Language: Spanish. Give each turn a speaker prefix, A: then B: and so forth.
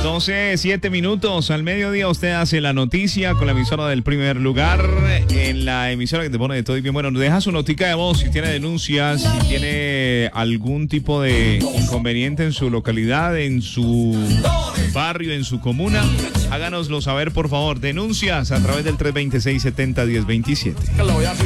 A: 12, 7 minutos al mediodía. Usted hace la noticia con la emisora del primer lugar. En la emisora que te pone de todo y bien. Bueno, deja su notica de voz si tiene denuncias, si tiene algún tipo de inconveniente en su localidad, en su barrio, en su comuna. Háganoslo saber, por favor. Denuncias a través del 326-70-1027.